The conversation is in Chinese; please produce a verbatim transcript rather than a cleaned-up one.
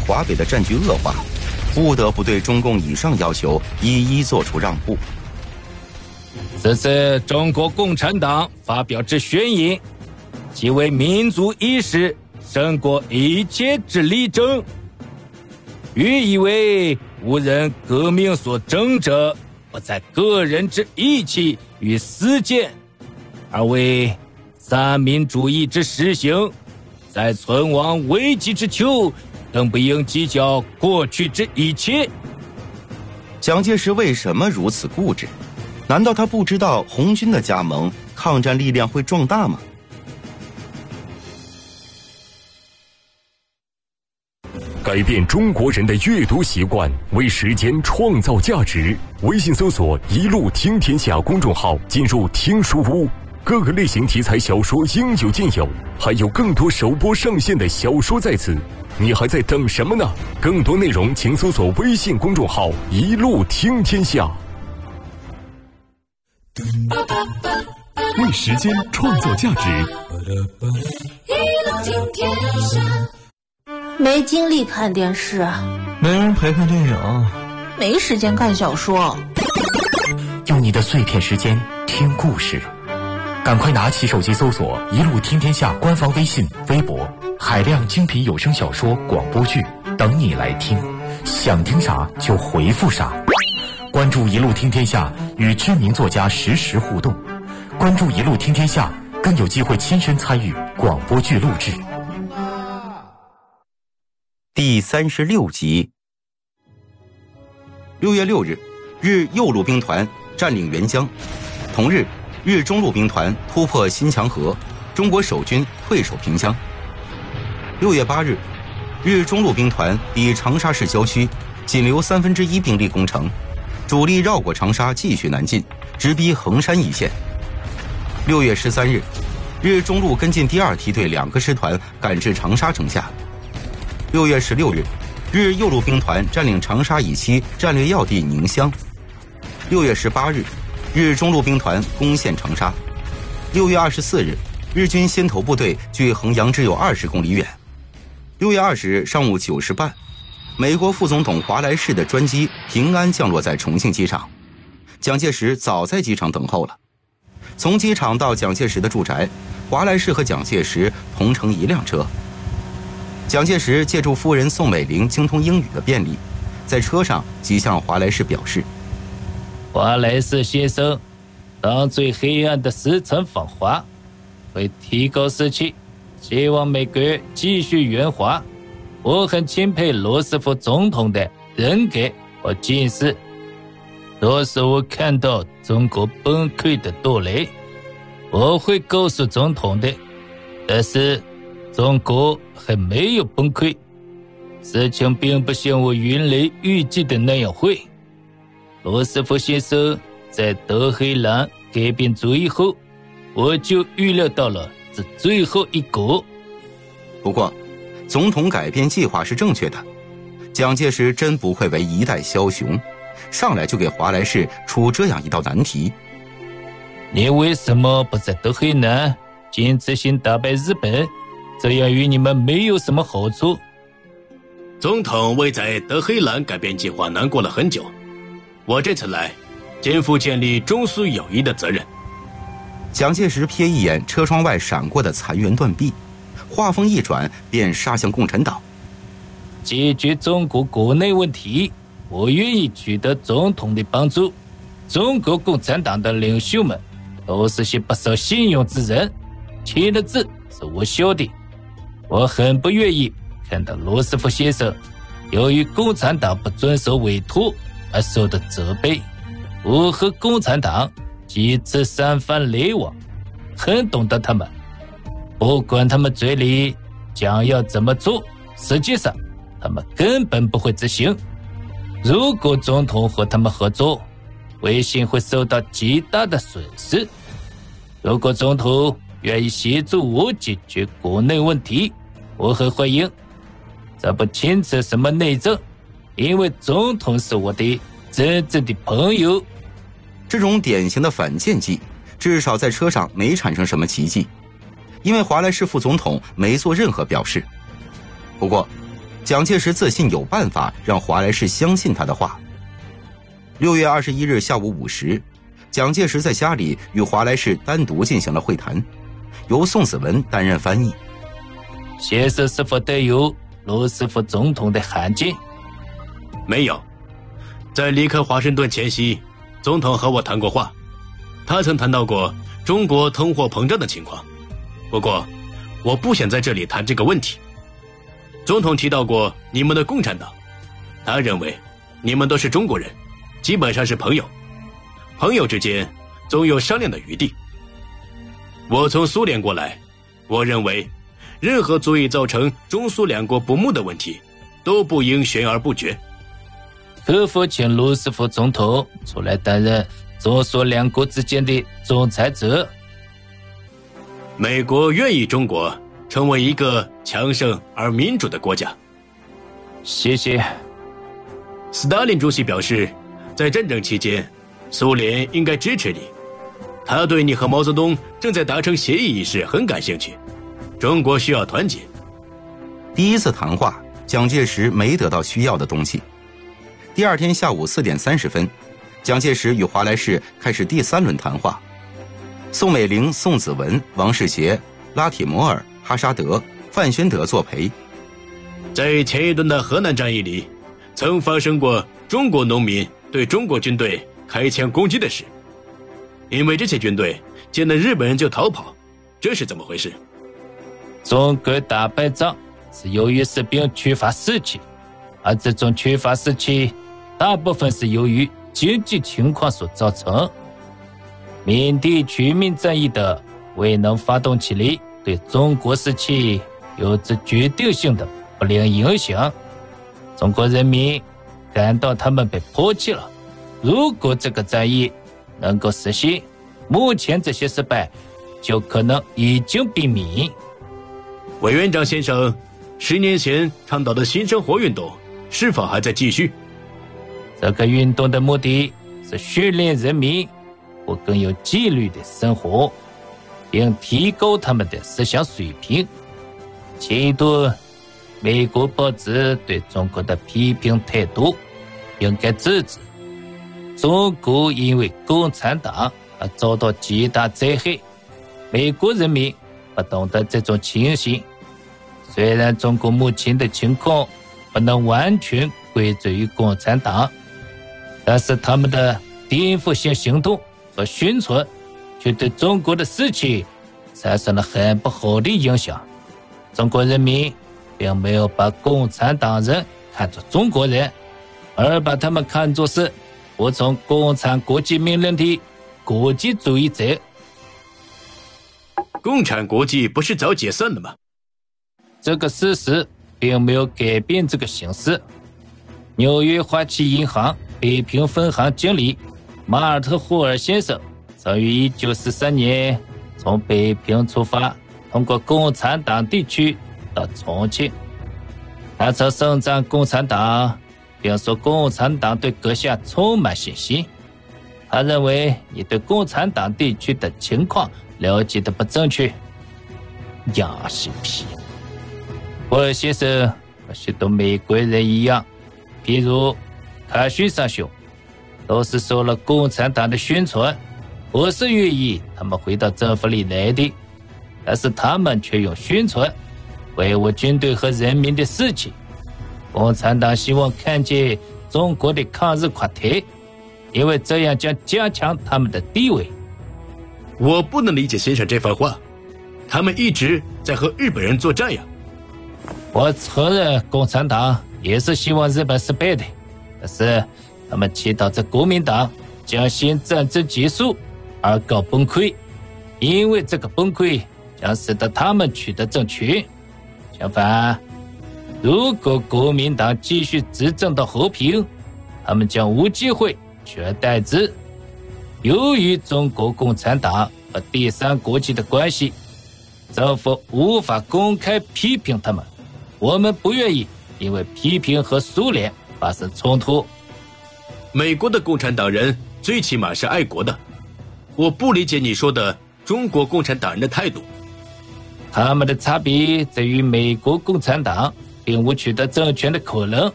华北的战局恶化，不得不对中共以上要求一一做出让步。 此次中国共产党发表之宣言，其为民族意识胜过一切之力争，寓意为无人革命所争者，不在个人之义气与私见，而为三民主义之实行。在存亡危机之秋，更不应计较过去之一切。 蒋介石为什么如此固执？难道他不知道红军的加盟，抗战力量会壮大吗？ 改变中国人的阅读习惯，为时间创造价值。微信搜索“一路听天下”公众号，进入听书屋，各个类型题材小说应有尽有，还有更多首播上线的小说在此，你还在等什么呢？更多内容请搜索微信公众号“一路听天下”。为时间创造价值。 没精力看电视， 没人陪看电影， 没时间看小说。 用你的碎片时间听故事，赶快拿起手机搜索“一路听天下”官方微信、微博，海量精品有声小说、广播剧等你来听，想听啥就回复啥。关注“一路听天下”，与知名作家实时互动。关注“一路听天下”，更有机会亲身参与广播剧录制。 第三十六集。六月六日，日右路兵团占领沅江。同日，日中路兵团突破新墙河，中国守军退守平江。六月八日，日中路兵团抵长沙市郊区，仅留三分之一兵力攻城，主力绕过长沙继续南进，直逼衡山一线。六月十三日，日中路跟进第二梯队两个师团赶至长沙城下。六月十六日，日右路兵团占领长沙以西战略要地宁乡。六月十八日，日中路兵团攻陷长沙。六月二十四日，日军先头部队距衡阳只有二十公里远。六月二十日上午九时半，美国副总统华莱士的专机平安降落在重庆机场。蒋介石早在机场等候了。从机场到蒋介石的住宅，华莱士和蒋介石同乘一辆车。蒋介石借助夫人宋美龄精通英语的便利，在车上即向华莱士表示： 华莱士先生，当最黑暗的时辰访华，会提高士气，希望美国继续援华。我很钦佩罗斯福总统的人格和见识。若是我看到中国崩溃的到来，我会告诉总统的。但是中国还没有崩溃，事情并不像我原来预计的那样会。罗斯福先生在德黑兰改变主意后，我就预料到了这最后一个。 不过总统改变计划是正确的，蒋介石真不愧为一代枭雄，上来就给华莱士出这样一道难题。 你为什么不在德黑兰坚持性打败日本？这样与你们没有什么好处。 总统为在德黑兰改变计划难过了很久，我这次来肩负建立中苏友谊的责任。 蒋介石瞥一眼车窗外闪过的残垣断壁，话锋一转便杀向共产党。 解决中国国内问题，我愿意取得总统的帮助。中国共产党的领袖们都是些不守信用之人，签的字是我晓得。我很不愿意看到罗斯福先生由于共产党不遵守委托而受到责备。我和共产党几次三番来往，很懂得他们，不管他们嘴里讲要怎么做，实际上他们根本不会执行。如果总统和他们合作，威信会受到极大的损失。如果总统愿意协助我解决国内问题，我很欢迎。这不牵扯什么内政，因为总统是我的真正的朋友。 这种典型的反间计，至少在车上没产生什么奇迹，因为华莱士副总统没做任何表示。不过蒋介石自信有办法让华莱士相信他的话。六月二十一日下午五时，蒋介石在家里与华莱士单独进行了会谈，由宋子文担任翻译。 先生是否带有罗斯福总统的函件？ 没有。在离开华盛顿前夕，总统和我谈过话，他曾谈到过中国通货膨胀的情况。不过，我不想在这里谈这个问题。总统提到过你们的共产党，他认为你们都是中国人，基本上是朋友，朋友之间总有商量的余地。我从苏联过来，我认为任何足以造成中苏两国不睦的问题都不应悬而不决。 可否请罗斯福总统出来担任中苏两国之间的仲裁者？ 美国愿意中国成为一个强盛而民主的国家。 谢谢。 斯大林主席表示，在战争期间，苏联应该支持你。他对你和毛泽东正在达成协议一事很感兴趣。中国需要团结。 第一次谈话，蒋介石没得到需要的东西。第二天下午四点三十分，蒋介石与华莱士开始第三轮谈话。宋美龄、宋子文、王世杰、拉铁摩尔、哈沙德、范宣德作陪。 在前一轮的河南战役里，曾发生过中国农民对中国军队开枪攻击的事，因为这些军队见了日本人就逃跑，这是怎么回事？ 中国打败仗是由于士兵缺乏士气，而这种缺乏士气大部分是由于经济情况所造成。缅甸全面战役的未能发动起来，对中国士气有着决定性的不良影响。中国人民感到他们被抛弃了。如果这个战役能够实现，目前这些失败就可能已经避免。 委员长先生，十年前倡导的新生活运动是否还在继续？ 这个运动的目的是训练人民过更有纪律的生活，并提高他们的思想水平。前一段美国报纸对中国的批评态度应该制止。中国因为共产党而遭到极大灾害，美国人民不懂得这种情形。虽然中国目前的情况不能完全归罪于共产党，但是他们的颠覆性行动和宣传却对中国的士气产生了很不好的影响。中国人民并没有把共产党人看作中国人，而把他们看作是服从共产国际命令的国际主义者。 共产国际不是早解散了吗？ 这个事实并没有改变这个形势。纽约花旗银行北平分行经理马尔特霍尔先生曾于一九四三年从北平出发，通过共产党地区到重庆。他曾声赞共产党，并说共产党对阁下充满信心。他认为你对共产党地区的情况了解的不正确。亚西皮霍尔先生和许多美国人一样，譬如卡逊上校，都是受了共产党的宣传。我是愿意他们回到政府里来的，但是他们却用宣传维护军队和人民的士气。共产党希望看见中国的抗日垮台，因为这样将加强他们的地位。 我不能理解先生这番话，他们一直在和日本人作战呀。 我承认共产党也是希望日本失败的，但是他们祈祷着国民党将新战争结束而告崩溃，因为这个崩溃将使得他们取得政权。相反，如果国民党继续执政到和平，他们将无机会取而代之。由于中国共产党和第三国际的关系，政府无法公开批评他们。我们不愿意因为批评和苏联发生冲突。 美国的共产党人最起码是爱国的，我不理解你说的中国共产党人的态度。 他们的差别在于美国共产党并无取得政权的可能。